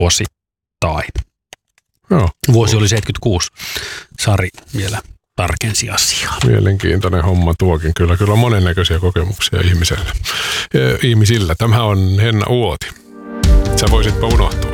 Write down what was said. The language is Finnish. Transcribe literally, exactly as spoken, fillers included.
osittain. Joo. Vuosi oli seitsemänkymmentäkuusi. Sari vielä tarkensi asiaa. Mielenkiintoinen homma tuokin. Kyllä, kyllä monennäköisiä kokemuksia ihmisellä. ihmisillä. Tämä on Henna Uoti. Sä voisitpa unohtua.